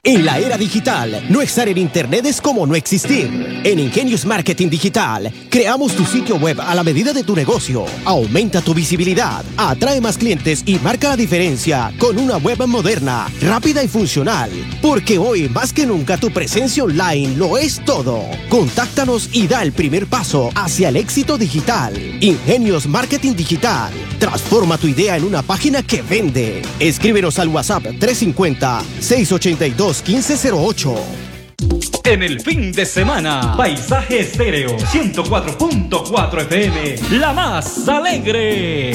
En la era digital, no estar en Internet es como no existir. En Ingenious Marketing Digital, creamos tu sitio web a la medida de tu negocio. Aumenta tu visibilidad, atrae más clientes y marca la diferencia con una web moderna, rápida y funcional. Porque hoy, más que nunca, tu presencia online lo es todo. Contáctanos y da el primer paso hacia el éxito digital. Ingenious Marketing Digital. Transforma tu idea en una página que vende. Escríbenos al WhatsApp 350-682-1508. En el fin de semana, Paisaje Estéreo 104.4 FM, la más alegre.